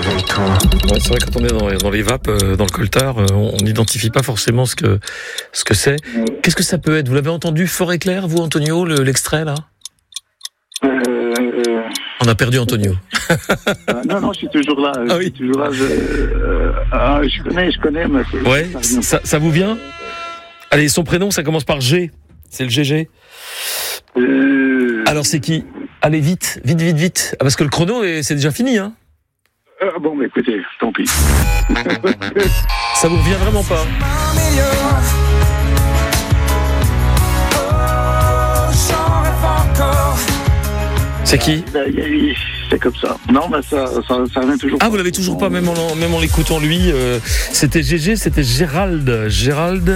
Ouais, c'est vrai, quand on est dans les vapes, dans le coltard, on n'identifie pas forcément ce que c'est. Qu'est-ce que ça peut être? Vous l'avez entendu fort et clair, vous, Antonio, l'extrait, là? On a perdu Antonio. Non, je suis toujours là. Ah oui. Je suis toujours là. Je connais. Mais Ouais, ça vous vient? Allez, son prénom, ça commence par G. C'est le GG. Alors, c'est qui? Allez, vite. Ah, parce que le chrono, c'est déjà fini, hein? Bon, mais écoutez, tant pis. Ça vous revient vraiment pas? C'est qui? C'est comme ça. Non, mais ça revient toujours. Ah, vous l'avez toujours pas, même en l'écoutant lui. C'était GG, c'était Gérald. Gérald.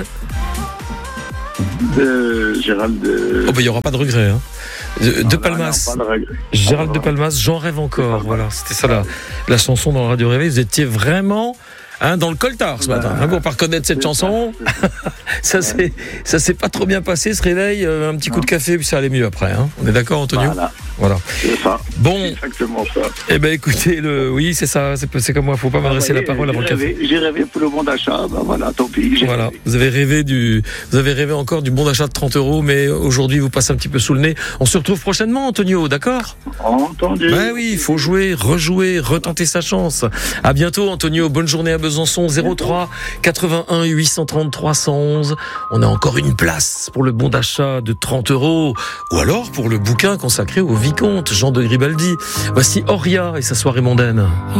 Oh, bah, il y aura pas de regret, hein. De Palmas. Non, pas de regret. Gérald de Palmas, J'en rêve encore. Voilà, c'était ça la chanson dans le Radio Réveil. Vous étiez vraiment dans le coltard ce matin. Pour pas reconnaître cette chanson. Ça s'est pas trop bien passé ce réveil. Un petit coup de café, puis ça allait mieux après. Hein. On est d'accord, Antonio? Voilà. C'est ça. Bon. C'est exactement ça. Eh ben écoutez, oui, c'est ça. C'est comme moi. Faut pas m'adresser la parole avant le café. J'ai rêvé pour le bon d'achat. Ben voilà, tant pis. Voilà. Vous avez rêvé encore du bon d'achat de 30 €, mais aujourd'hui vous passez un petit peu sous le nez. On se retrouve prochainement, Antonio, d'accord? Entendu. Ben oui, il faut jouer, rejouer, retenter sa chance. À bientôt, Antonio. Bonne journée à Besançon. 03 81 830 311. On a encore une place pour le bon d'achat de 30 €, ou alors pour le bouquin consacré au vicomte Jean de Gribaldi. Voici Oria et sa soirée mondaine.